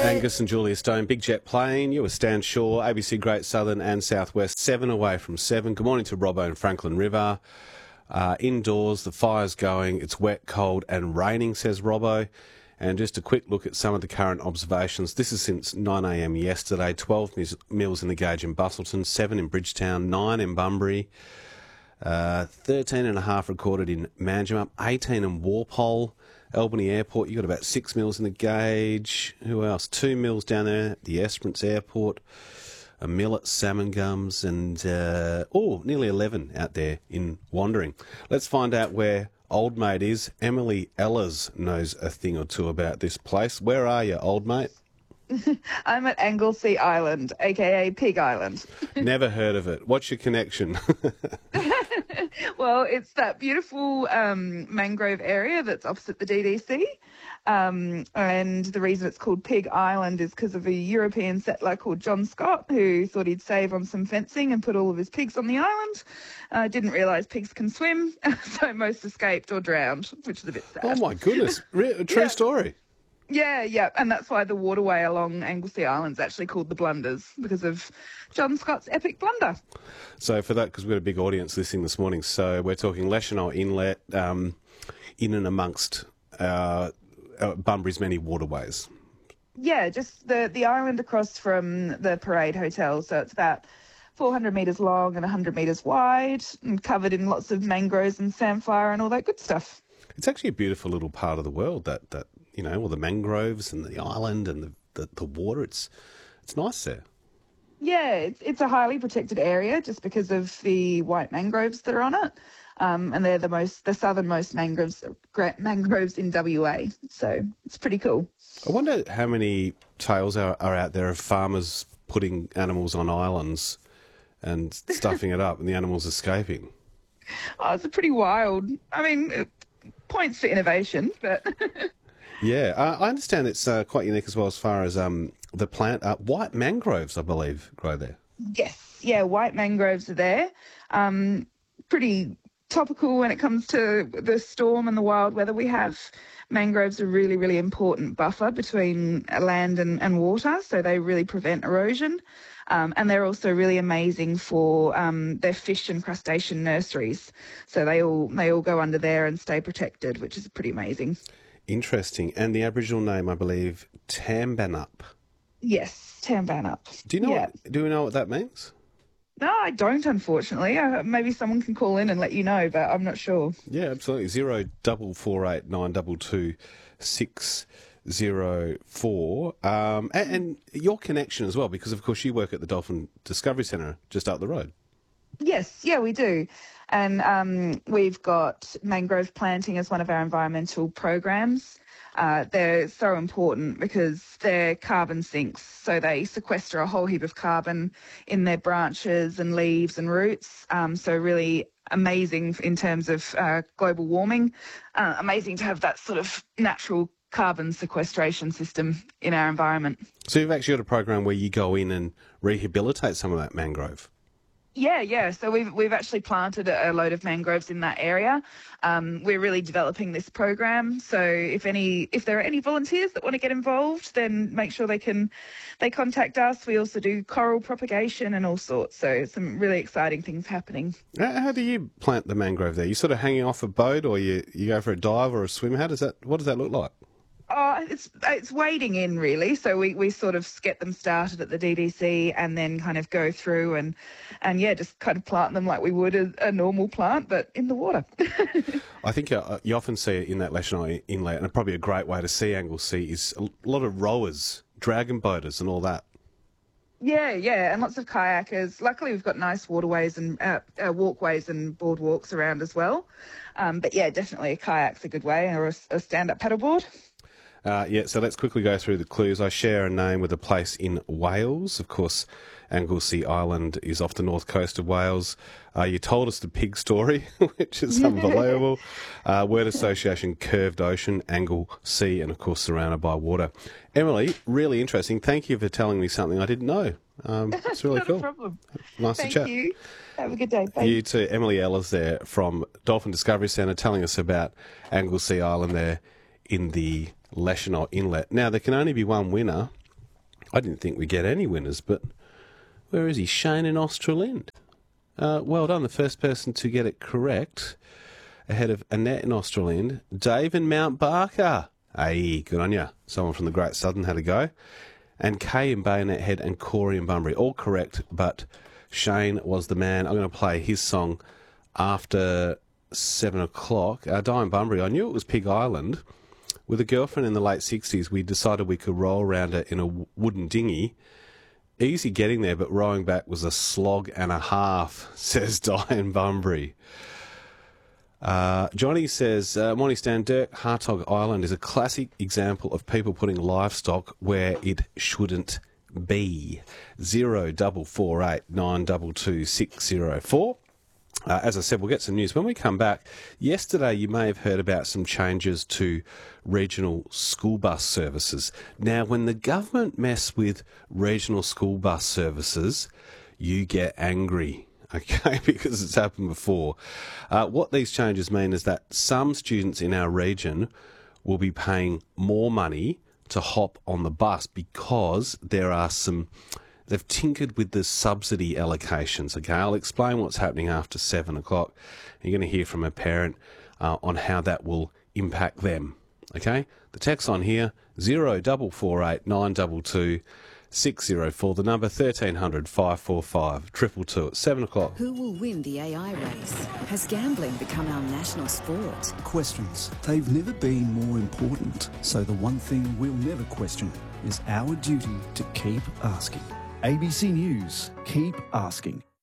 Angus and Julia Stone, Big Jet Plane. You were Stan Shaw, ABC Great Southern and Southwest, 7 away from 7. Good morning to Robbo and Franklin River. Indoors, the fire's going. It's wet, cold and raining, says Robbo. And just a quick look at some of the current observations. This is since 9 a.m. yesterday. 12 mils in the gauge in Busselton, 7 in Bridgetown, 9 in Bunbury, 13.5 recorded in Manjimup, 18 in Walpole. Albany Airport, you got about 6 mils in the gauge. Who else? 2 mils down there at the Esperance Airport. A mil at Salmon Gums and, nearly 11 out there in Wandering. Let's find out where old mate is. Emily Ellers knows a thing or two about this place. Where are you, old mate? I'm at Anglesea Island, aka Pig Island. Never heard of it. What's your connection? Well, it's that beautiful mangrove area that's opposite the DDC. And the reason it's called Pig Island is because of a European settler called John Scott who thought he'd save on some fencing and put all of his pigs on the island. Didn't realise pigs can swim, so most escaped or drowned, which is a bit sad. Oh, my goodness. True story. Yeah, and that's why the waterway along Anglesea Island is actually called the Blunders, because of John Scott's epic blunder. So for that, because we've got a big audience listening this morning, so we're talking Leschenault Inlet, in and amongst Bunbury's many waterways. Yeah, just the island across from the Parade Hotel, so it's about 400 metres long and 100 metres wide and covered in lots of mangroves and samphire and all that good stuff. It's actually a beautiful little part of the world, that all the mangroves and the island and the water. It's nice there. Yeah, it's a highly protected area just because of the white mangroves that are on it. And they're the southernmost mangroves in WA. So it's pretty cool. I wonder how many tales are out there of farmers putting animals on islands and stuffing it up and the animals escaping. Oh, it's pretty wild. I mean, points for innovation, but... Yeah, I understand it's quite unique as well as far as the plant. White mangroves, I believe, grow there. Yes, yeah, white mangroves are there. Pretty topical when it comes to the storm and the wild weather we have. Mangroves are a really, really important buffer between land and water, so they really prevent erosion. And they're also really amazing for their fish and crustacean nurseries. So they all go under there and stay protected, which is pretty amazing. Interesting. And the Aboriginal name, I believe, Tambanup. Yes, Tambanup. Do we know what that means? No, I don't, unfortunately. Maybe someone can call in and let you know, but I'm not sure. Yeah, absolutely. 0448 922 604. And your connection as well, because, of course, you work at the Dolphin Discovery Centre just up the road. Yes, yeah, we do. And we've got mangrove planting as one of our environmental programs. They're so important because they're carbon sinks, so they sequester a whole heap of carbon in their branches and leaves and roots. So really amazing in terms of global warming. Amazing to have that sort of natural carbon sequestration system in our environment. So you've actually got a program where you go in and rehabilitate some of that mangrove? Yeah. So we've actually planted a load of mangroves in that area. We're really developing this program. So if there are any volunteers that want to get involved, then make sure they contact us. We also do coral propagation and all sorts. So some really exciting things happening. How do you plant the mangrove there? You sort of hanging off a boat, or you go for a dive or a swim? What does that look like? Oh, it's wading in, really. So we sort of get them started at the DDC and then kind of go through and just kind of plant them like we would a normal plant, but in the water. I think you often see it in that Leschenault Inlet, and probably a great way to see Anglesea is a lot of rowers, dragon boaters and all that. Yeah, and lots of kayakers. Luckily, we've got nice waterways and walkways and boardwalks around as well. But yeah, definitely a kayak's a good way, or a stand-up paddleboard. So let's quickly go through the clues. I share a name with a place in Wales. Of course, Anglesea Island is off the north coast of Wales. You told us the pig story, which is unbelievable. Word association, curved ocean, Anglesea, and of course surrounded by water. Emily, really interesting. Thank you for telling me something I didn't know. It's really cool. No problem. Nice to chat. Thank you. Have a good day. Bye. You too. Emily Ellers there from Dolphin Discovery Centre telling us about Anglesea Island there in the Leschenault Inlet. Now, there can only be one winner. I didn't think we'd get any winners, but where is he? Shane in Australind. Well done, the first person to get it correct, ahead of Annette in Australind. Dave in Mount Barker. Hey, good on you. Someone from the Great Southern had a go. And Kay in Bayonet Head and Corey in Bunbury. All correct, but Shane was the man. I'm going to play his song after 7 o'clock. Di in Bunbury, I knew it was Pig Island. With a girlfriend in the late 60s, we decided we could roll around it in a wooden dinghy. Easy getting there, but rowing back was a slog and a half, says Di in Bunbury. Johnny says, Morning Stan, Dirk Hartog Island is a classic example of people putting livestock where it shouldn't be. 0448 922 604. As I said, we'll get some news. When we come back, yesterday you may have heard about some changes to regional school bus services. Now, when the government mess with regional school bus services, you get angry, okay, because it's happened before. What these changes mean is that some students in our region will be paying more money to hop on the bus because there are some... They've tinkered with the subsidy allocations, okay? I'll explain what's happening after 7 o'clock. You're going to hear from a parent on how that will impact them, okay? The text on here, 0448 922 604. The number 1300 545 222 at 7 o'clock. Who will win the AI race? Has gambling become our national sport? Questions. They've never been more important. So the one thing we'll never question is our duty to keep asking. ABC News, keep asking.